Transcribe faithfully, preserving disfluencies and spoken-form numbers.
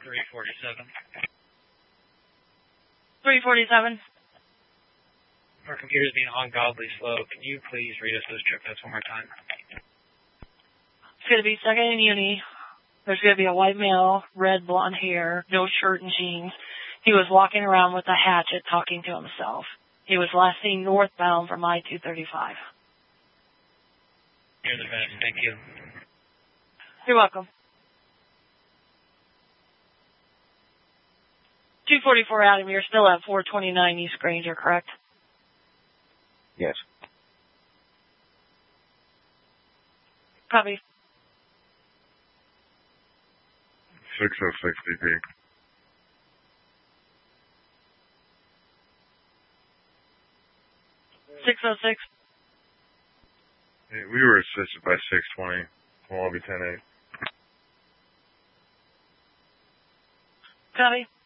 three forty-seven. three forty-seven. Our computer's being ungodly slow. Can you please read us those trip notes one more time? It's going to be second in uni. There's going to be a white male, red blonde hair, no shirt and jeans. He was walking around with a hatchet talking to himself. He was last seen northbound from I two thirty-five. You're the best. Thank you. You're welcome. two forty-four Adam, you're still at four twenty-nine East Granger, correct? Yes. Copy. six oh six D P. six oh six. Yeah, we were assisted by six twenty from lobby ten eight. Copy.